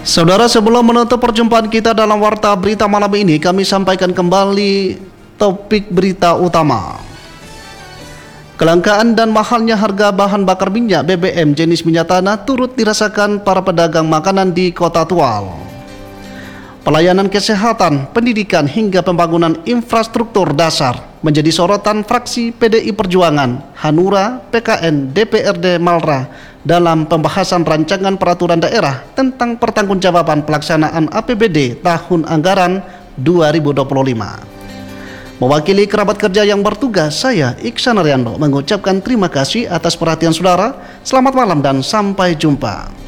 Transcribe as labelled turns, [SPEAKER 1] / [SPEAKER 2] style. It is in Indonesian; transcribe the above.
[SPEAKER 1] Saudara, sebelum menutup perjumpaan kita dalam Warta Berita malam ini, kami sampaikan kembali topik berita utama. Kelangkaan dan mahalnya harga bahan bakar minyak BBM jenis minyak tanah turut dirasakan para pedagang makanan di Kota Tual. Pelayanan kesehatan, pendidikan hingga pembangunan infrastruktur dasar menjadi sorotan fraksi PDI Perjuangan, Hanura, PKN, DPRD Malra dalam pembahasan rancangan peraturan daerah tentang pertanggungjawaban pelaksanaan APBD tahun anggaran 2025. Mewakili kerabat kerja yang bertugas, saya Iksan Ariando mengucapkan terima kasih atas perhatian saudara. Selamat malam dan sampai jumpa.